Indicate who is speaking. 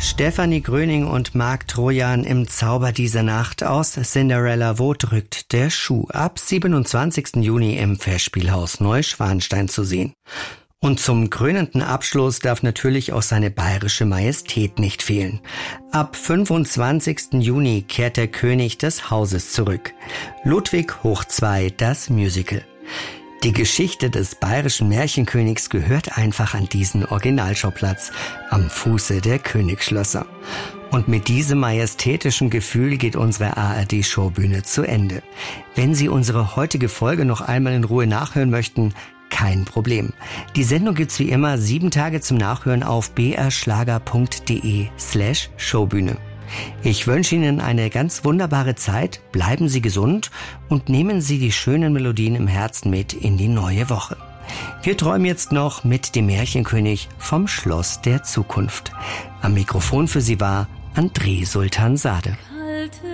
Speaker 1: Stefanie Gröning und Marc Trojan im Zauber dieser Nacht aus Cinderella, wo drückt der Schuh? Ab 27. Juni im Festspielhaus Neuschwanstein zu sehen. Und zum krönenden Abschluss darf natürlich auch seine bayerische Majestät nicht fehlen. Ab 25. Juni kehrt der König des Hauses zurück. Ludwig hoch 2, das Musical. Die Geschichte des bayerischen Märchenkönigs gehört einfach an diesen Originalschauplatz am Fuße der Königsschlösser. Und mit diesem majestätischen Gefühl geht unsere ARD-Showbühne zu Ende. Wenn Sie unsere heutige Folge noch einmal in Ruhe nachhören möchten, kein Problem. Die Sendung gibt's wie immer 7 Tage zum Nachhören auf brschlager.de/Showbühne. Ich wünsche Ihnen eine ganz wunderbare Zeit, bleiben Sie gesund und nehmen Sie die schönen Melodien im Herzen mit in die neue Woche. Wir träumen jetzt noch mit dem Märchenkönig vom Schloss der Zukunft. Am Mikrofon für Sie war André Sultan Sade.